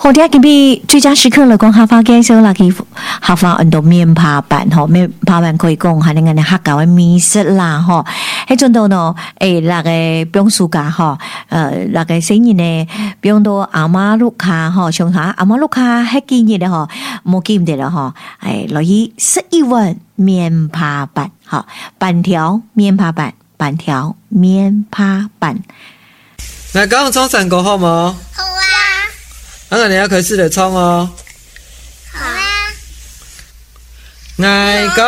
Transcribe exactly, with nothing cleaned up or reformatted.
好啲今日最佳时刻了，讲客家介绍啦，去客家很多面扒板吼，面扒板可以讲下恁个客家的美食啦吼。迄阵度呢，诶，那个不用暑假吼，呃，那个生日呢，不用到阿妈路卡吼，上下阿妈路卡迄几日咧吼，冇记唔得了吼，诶，落去十一碗面扒板，吼，板条面扒板，板条面扒板。 来，讲冲三个好冇？ 好啊。 那个你要开始来冲哦。 好啊。 来，